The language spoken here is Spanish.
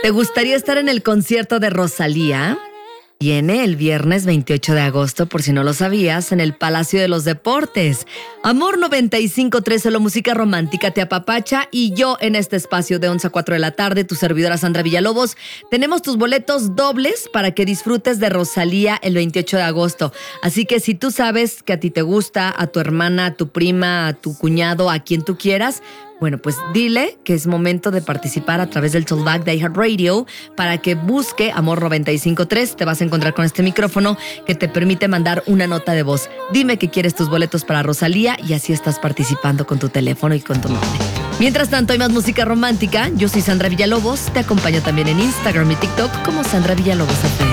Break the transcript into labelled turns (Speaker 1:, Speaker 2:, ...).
Speaker 1: ¿Te gustaría estar en el concierto de Rosalía? Viene el viernes 28 de agosto, por si no lo sabías, en el Palacio de los Deportes. Amor 95.3, solo música romántica te apapacha, y yo en este espacio de 11 a 4 de la tarde, tu servidora Sandra Villalobos, tenemos tus boletos dobles para que disfrutes de Rosalía el 28 de agosto. Así que si tú sabes que a ti te gusta, a tu hermana, a tu prima, a tu cuñado, a quien tú quieras, bueno, pues dile que es momento de participar a través del Talkback de iHeartRadio para que busque Amor 95.3. Te vas a encontrar con este micrófono que te permite mandar una nota de voz. Dime que quieres tus boletos para Rosalía y así estás participando con tu teléfono y con tu nombre. Mientras tanto, hay más música romántica. Yo soy Sandra Villalobos. Te acompaño también en Instagram y TikTok como Sandra Villalobos FM.